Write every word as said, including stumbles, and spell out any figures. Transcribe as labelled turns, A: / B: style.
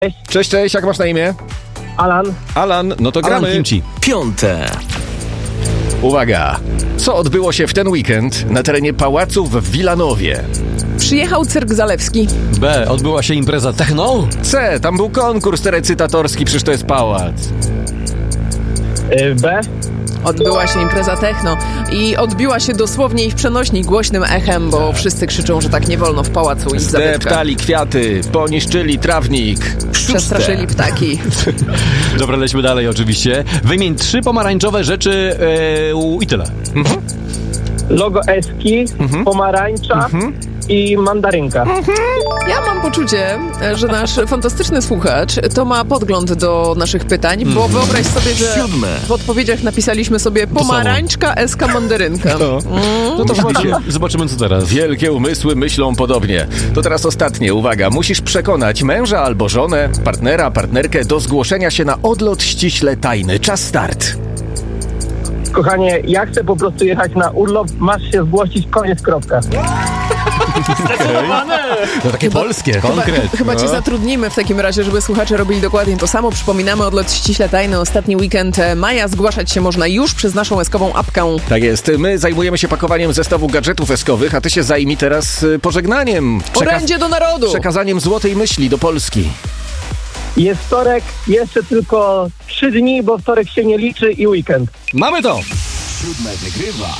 A: Cześć,
B: Cześć, cześć, jak masz na imię?
A: Alan.
B: Alan, no to gramy.
C: Alan Kimchi. Piąte.
B: Uwaga, co odbyło się w ten weekend na terenie pałacu w Wilanowie?
D: Przyjechał cyrk Zalewski.
C: B. Odbyła się impreza techno.
B: C, tam był konkurs recytatorski, przecież to jest pałac.
A: Y, B.
D: Odbyła się impreza techno i odbiła się dosłownie i w przenośni głośnym echem, bo wszyscy krzyczą, że tak nie wolno w pałacu i w zabytkach.
B: Zdeptali kwiaty, poniszczyli trawnik.
D: Przestraszyli ptaki.
C: Dobra, lećmy dalej oczywiście. Wymień trzy pomarańczowe rzeczy yy, i tyle.
B: Mhm.
A: Logo Eski,
B: Mhm.
A: pomarańcza
B: Mhm.
A: i mandarynka.
D: Ja mam poczucie, że nasz fantastyczny słuchacz to ma podgląd do naszych pytań, bo wyobraź sobie, że
C: Siódme.
D: w odpowiedziach napisaliśmy sobie pomarańczka, eska, mandarynka.
B: No,
C: No to zobaczymy, zobaczymy co teraz.
B: Wielkie umysły myślą podobnie. To teraz ostatnie, uwaga. Musisz przekonać męża albo żonę, partnera, partnerkę do zgłoszenia się na odlot ściśle tajny. Czas start.
A: Kochanie, ja chcę po prostu jechać na urlop, masz się zgłosić, koniec, kropka.
B: To takie polskie.
C: Konkret.
D: Chyba cię zatrudnimy w takim razie, żeby słuchacze robili dokładnie to samo. Przypominamy, odlot ściśle tajny, ostatni weekend maja. Zgłaszać się można już przez naszą eskową apkę.
B: Tak jest. My zajmujemy się pakowaniem zestawu gadżetów eskowych, a ty się zajmij teraz y, pożegnaniem. Przeka-
D: Orędzie do narodu!
B: przekazaniem złotej myśli do Polski.
A: Jest wtorek, jeszcze tylko trzy dni, bo wtorek się nie liczy i weekend.
C: Mamy to!
E: Siódme wygrywa